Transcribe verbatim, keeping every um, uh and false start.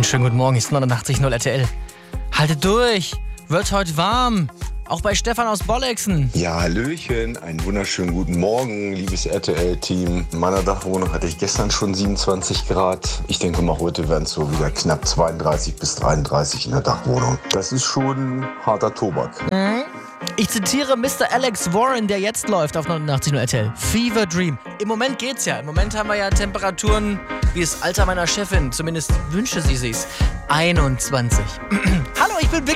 Einen schönen guten Morgen, hier ist neunundachtzig Komma null R T L. Haltet durch, wird heute warm. Auch bei Stefan aus Bollexen. Ja, Hallöchen, einen wunderschönen guten Morgen, liebes R T L-Team. In meiner Dachwohnung hatte ich gestern schon siebenundzwanzig Grad. Ich denke mal, heute werden es so wieder knapp zweiunddreißig bis dreiunddreißig in der Dachwohnung. Das ist schon harter Tobak. Mhm. Ich zitiere Mister Alex Warren, der jetzt läuft auf neunundachtzig Komma null R T L. Fever Dream. Im Moment geht's ja. Im Moment haben wir ja Temperaturen wie das Alter meiner Chefin. Zumindest wünsche sie sich's. einundzwanzig. Hallo, ich bin Vic.